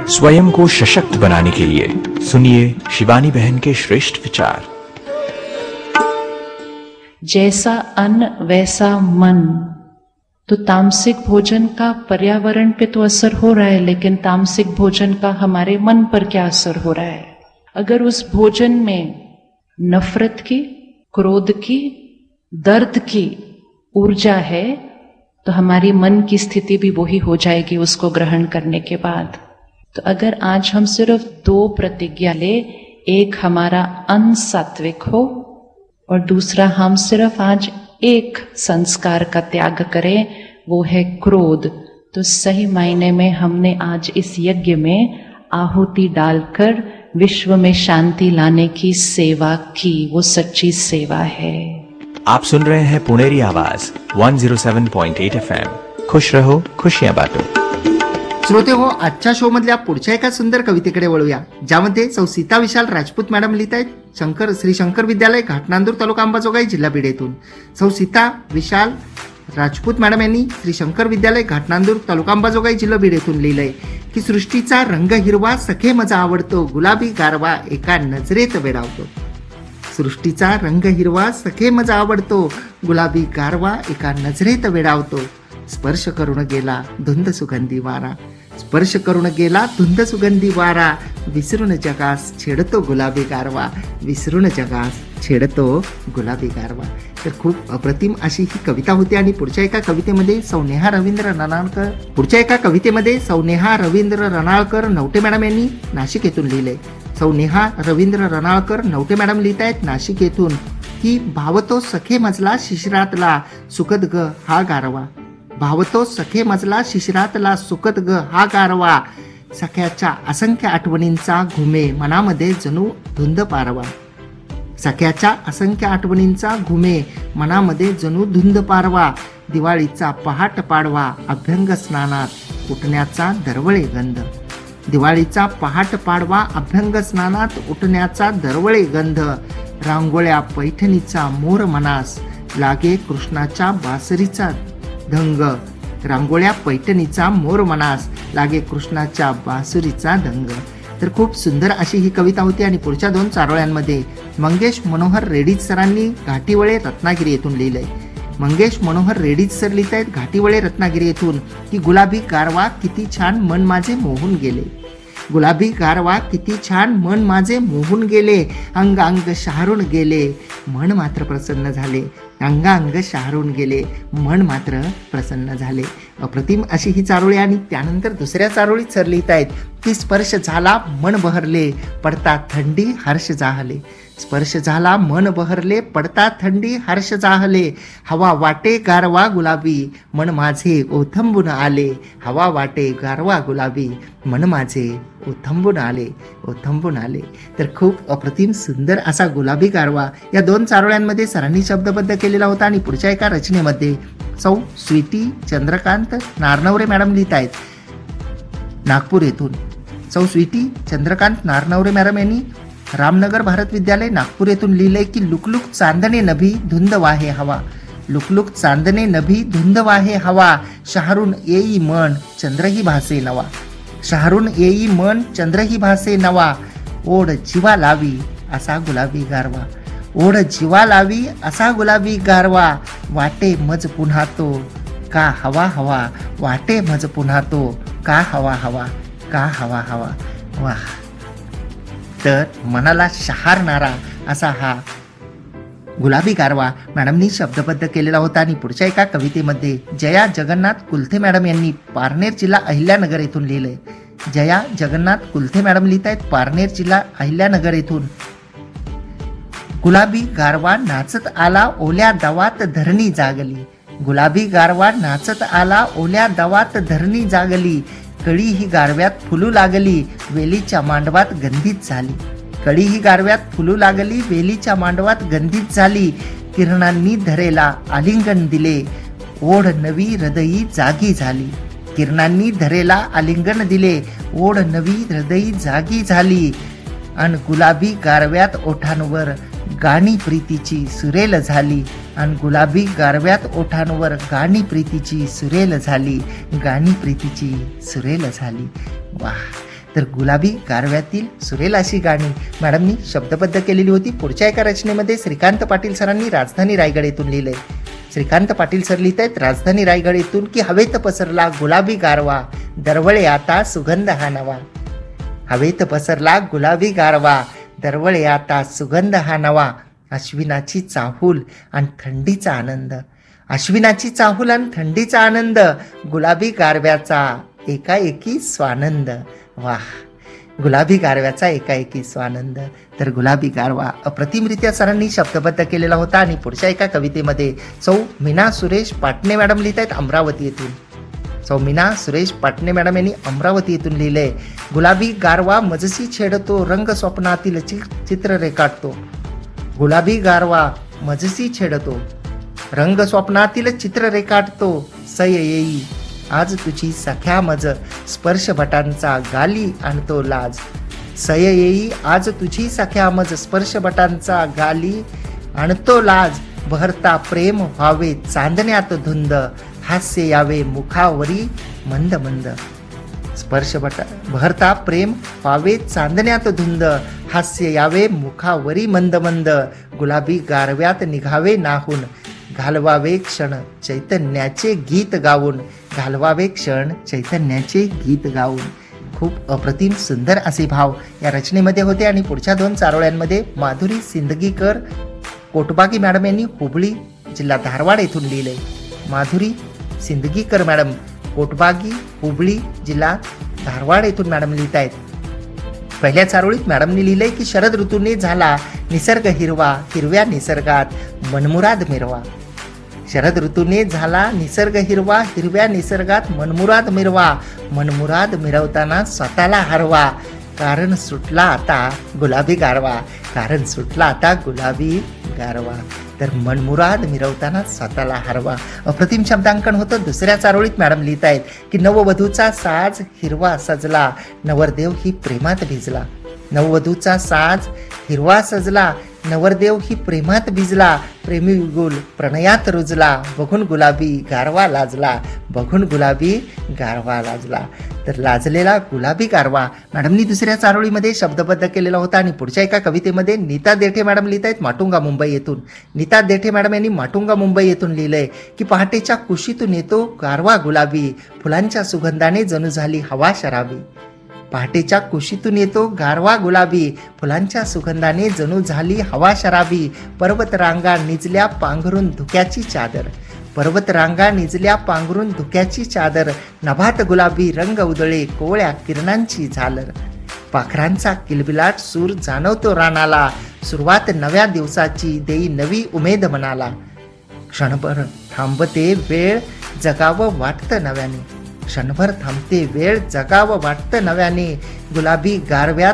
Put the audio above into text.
स्वयं को सशक्त बनाने के लिए सुनिए शिवानी बहन के श्रेष्ठ विचार। जैसा अन्न वैसा मन। तो तामसिक भोजन का पर्यावरण पे तो असर हो रहा है, लेकिन तामसिक भोजन का हमारे मन पर क्या असर हो रहा है? अगर उस भोजन में नफरत की, क्रोध की, दर्द की ऊर्जा है तो हमारी मन की स्थिति भी वही हो जाएगी उसको ग्रहण करने के बाद। तो अगर आज हम सिर्फ 2 प्रतिज्ञा ले, एक हमारा अन्न सात्विक हो और दूसरा हम सिर्फ आज एक संस्कार का त्याग करें, वो है क्रोध, तो सही मायने में हमने आज इस यज्ञ में आहुति डालकर विश्व में शांति लाने की सेवा की। वो सच्ची सेवा है। आप सुन रहे हैं पुणेरी आवाज 107.8 FM। खुश रहो, खुशियां बांटो। श्रोते हो, आजच्या शो मधल्या पुढच्या एका सुंदर कवितेकडे वळूया, ज्यामध्ये सौ सीता विशाल राजपूत मॅडम लिहित आहेत श्री शंकर विद्यालय घाटनांदूर तालुका अंबाजोगाई जिल्हा बीड येथून। सौ सीता विशाल राजपूत मॅडम यांनी श्री शंकर विद्यालय घाटनांदूर तालुका अंबाजोगाई जिल्हा बीड येथून लिहिलंय की सृष्टीचा रंग हिरवा सखे मजा आवडतो, गुलाबी गारवा एका नजरेत वेडावतो। सृष्टीचा रंग हिरवा सखे मजा आवडतो, गुलाबी गारवा एका नजरेत वेडावतो। स्पर्श करून गेला धुंद सुगंधी वारा, स्पर्श करून गेला धुंद सुगंधी वारा, विसरून जगास छेडतो गुलाबी गारवा, विसरून जगास छेडतो गुलाबी गारवा। तर खूप अप्रतिम अशी ही कविता होती। आणि पुढच्या एका कवितेमध्ये सौ नेहा रवींद्र रणाळकर नवटे मॅडम यांनी नाशिक येथून लिहिलंय। सौ नेहा रवींद्र रणाळकर नवटे मॅडम लिहित आहेत नाशिक येथून की भावतो सखे मजला शिशिरातला सुखद ग हा गारवा, भावतो सखे मजला शिशिरातला सुखद ग हा गारवा, सख्याच्या असंख्य आठवणींचा घुमे मनामध्ये जणू धुंद पारवा, सख्याच्या असंख्य आठवणींचा घुमे मनामध्ये जणू धुंद पारवा, दिवाळीचा पहाट पाडवा अभ्यंग स्नानात उठण्याचा दरवळे गंध, दिवाळीचा पहाट पाडवा अभ्यंग स्नानात उठण्याचा दरवळे गंध, रांगोळ्या पैठणीचा मोर मनास लागे कृष्णाच्या बासरीचा ढंग, रांगोळ्या पैठणीचा मोर मनास लागे कृष्णाच्या बासुरीचा ढंग। तर खूप सुंदर अशी ही कविता होती। आणि पुढच्या 2 चारोळ्यांमध्ये मंगेश मनोहर रेडीज सरांनी घाटीवळे रत्नागिरी येथून लिहिलंय। मंगेश मनोहर रेडीज सर लिहित आहेत घाटीवळे रत्नागिरी येथून की गुलाबी गारवा किती छान मन माझे मोहून गेले, गुलाबी गारवा किती छान मन माझे मोहून गेले, अंग अंग शहारून गेले मन मात्र प्रसन्न झाले, अंग अंग शहारून गेले मन मात्र प्रसन्न झाले। अप्रतिम अशी ही चारोळी। आणि त्यानंतर दुसऱ्या चारोळीत सर लिहित आहेत की स्पर्श झाला मन बहरले पडता थंडी हर्ष जाहले, स्पर्श झाला मन बहरले पडता थंडी हर्ष जाहले, हवा वाटे गारवा गुलाबी मन माझे ओथंबून आले, हवा वाटे गारवा गुलाबी मन माझे ओथंबून आले, ओथंबून आले। तर खूप अप्रतिम सुंदर असा गुलाबी गारवा या 2 चारोळ्यांमध्ये सरांनी शब्दबद्ध केलेला होता। आणि पुढच्या एका रचनेमध्ये सौ स्वीटी चंद्रकांत नारनवरे मॅडम लिहित आहेत नागपूर येथून। सौ स्वीटी चंद्रकांत नारनवरे मॅडम यांनी रामनगर भारत विद्यालय नागपूर येथून लिहिलंय की लुकलुक चांदणे नभी धुंद वाहे हवा, लुकलुक चांदणे नभी धुंद वाहे हवा, शहारून येई मन चंद्रही भासे नवा, शहारून येई मन चंद्रही भासे नवा, ओढ जीवा लावी असा गुलाबी गारवा, ओढ जीवा लावी असा गुलाबी गारवा, वाटे मज पुन्हा तो का हवा हवा, वाटे मज पुन्हा तो का हवा हवा, का हवा हवा। वाह! तर मनाला शहारणारा असा हा गुलाबी गारवा मॅडमनी शब्दबद्ध केलेला होता। आणि पुढच्या एका कवितेमध्ये जया जगन्नाथ कुलथे मॅडम यांनी पारनेर जिल्हा अहिल्यानगर येथून लिहिलंय। जया जगन्नाथ कुलथे मॅडम लिहित आहेत पारनेर जिल्हा अहिल्यानगर येथून, गुलाबी गारवा नाचत आला ओल्या दवात धरणी जागली, गुलाबी गारवा नाचत आला ओल्या दवात धरणी जागली, कळी ही गारव्यात फुलू लागली वेलीच्या मांडवात गंधीत झाली, कळी ही गारव्यात फुलू लागली वेलीच्या मांडवात गंधीत झाली, किरणांनी धरेला आलिंगन दिले ओढ नवी हृदयी जागी झाली, किरणांनी धरेला आलिंगन दिले ओढ नवी हृदयी जागी झाली, अन गुलाबी गारव्यात ओठांवर गाणी प्रीतीची सुरेल झाली, अन गुलाबी गारव्यात ओठांवर गाणी प्रीतीची सुरेल झाली, गाणी प्रीतीची सुरेल झाली। वाह! तर गुलाबी गारव्यातील सुरेल अशी गाणी मॅडमनी शब्दबद्ध केलेली होती. पुढच्या एका रचनेमध्ये श्रीकांत पाटील सरांनी राजधानी रायगड येथून लिहिलंय. श्रीकांत पाटील सर लिहित आहेत राजधानी रायगड येथून की हवेत पसरला गुलाबी गारवा, दरवळे आता सुगंध हा नवा. हवेत पसरला गुलाबी गारवा, दरवळे आता सुगंध हा नवा. अश्विनाची चाहूल आणि थंडीचा आनंद, अश्विनाची चाहूल आणि थंडीचा आनंद, गुलाबी गारव्याचा एकाएकी स्वानंद. वाह, गुलाबी गारव्याचा एकाएकी स्वानंद. तर गुलाबी गारवा अप्रतिमरित्या सरांनी शब्दबद्ध केलेला होता. आणि पुढच्या एका कवितेमध्ये सौ मीना सुरेश पाटणे मॅडम लिहित आहेत अमरावती येथून. सौ मीना सुरेश पाटणे मॅडम यांनी अमरावती येथून लिहिलंय. गुलाबी गारवा मजसी छेडतो, रंग स्वप्नातील चित्र रेखाटतो. गुलाबी गारवा मजसी छेडतो, रंग स्वप्नातील चित्र रेखाटतो. सय येई आज तुझी सख्या मज, स्पर्श भटांचा गाली आणतो लाज. सय येई आज तुझी सख्या मज, स्पर्श भटांचा गाली आणतो लाज. बहरता प्रेम व्हावे चांदण्यात धुंद, हास्य यावे मुखावरी मंद मंद. बहरता प्रेम व्हावे चांदण्यात धुंद, हास्य यावे मुखावरी मंद मंद. गुलाबी गारव्यात निघावे नाहून, घालवावे क्षण चैतन्याचे गीत गाऊन. घालवावे क्षण चैतन्याचे गीत गाऊन. खूप अप्रतिम सुंदर असे भाव या रचनेमध्ये होते. आणि पुढच्या 2 चारोळ्यांमध्ये माधुरी सिंदगीकर कोटबागी मॅडम यांनी हुबळी जिल्हा धारवाड येथून लिहिले. माधुरी सिंदगीकर मॅडम कोटबागी हुबळी जिल्हा धारवाड येथून मॅडम लिहित आहेत. पहिल्या चारोळीत मॅडमनी लिहिलंय की शरद ऋतूने झाला निसर्ग हिरवा, हिरव्या निसर्गात मनमुराद मिरवा. शरद ऋतूने झाला निसर्ग हिरवा, हिरव्या निसर्गात मनमुराद मिरवा. मनमुराद मिरवताना स्वतःला हरवा, कारण सुटला आता गुलाबी गारवा. कारण सुटला आता गुलाबी गारवा. तर मनमुराद मिरवताना स्वतःला हरवा. अप्रतिम शब्दांकन होतं. दुसऱ्या चारोळीत मॅडम लिहित आहेत की नववधूचा साज हिरवा सजला, नवरदेव ही प्रेमात भिजला. नववधूचा साज हिरवा सजला, नवरदेव ही प्रेमात भिजला. प्रेमी गुल प्रणयात रुजला, बघून गुलाबी गारवा लाजला. बघून गुलाबी गारवा लाजला. तर लाजलेला गुलाबी गारवा मॅडमनी दुसऱ्या चारोळीमध्ये शब्दबद्ध केलेला होता. आणि पुढच्या एका कवितेमध्ये नीता देठे मॅडम लिहित आहेत माटुंगा मुंबई येथून. नीता देठे मॅडम यांनी माटुंगा मुंबई येथून लिहिलंय की पहाटेच्या कुशीतून येतो गारवा गुलाबी, फुलांच्या सुगंधाने जणू झाली हवा शराबी. पहाटेच्या कुशीतून येतो गारवा गुलाबी, फुलांच्या सुगंधाने जणू झाली हवा शराबी. पर्वत रांगा निजल्या पांघरून धुक्याची चादर, पर्वत रांगा निजल्या पांघरून धुक्याची चादर. नभात गुलाबी रंग उधळे, कोवळ्या किरणांची झालर. पाखरांचा किलबिलाट सूर जाणवतो रानाला, सुरुवात नव्या दिवसाची देई नवी उमेद मनाला. क्षणभर थांबते वेळ जगावं वाटतं नव्याने, क्षणभर थांबते वेळ जगावं वाटतं नव्याने. गुलाबी गारव्यात